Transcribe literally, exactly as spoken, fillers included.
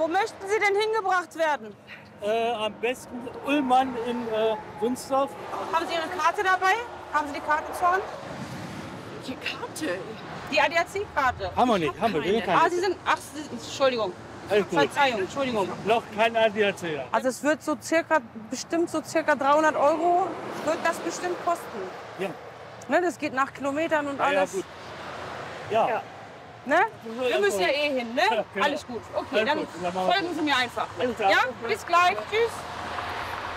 Wo möchten Sie denn hingebracht werden? Äh, am besten Ullmann in äh, Wunsdorf. Haben Sie Ihre Karte dabei? Haben Sie die Karte zur Hand? Die Karte. Die A D A C-Karte. Haben wir nicht, haben wir keine. keine. Ah, Sie sind. Ach, Sie, Entschuldigung. Alles gut. Verzeihung, Entschuldigung. Noch kein A D A C. Also es wird so circa, bestimmt so circa dreihundert Euro wird das bestimmt kosten. Ja. Ne, das geht nach Kilometern und Ja, ja, alles. gut. Ja. Ja. Ne? Wir müssen ja eh hin, ne? Ja, genau. Alles gut. Okay, Alles dann gut, dann machen wir folgen Sie mir einfach. Alles klar. Ja, bis gleich. Tschüss.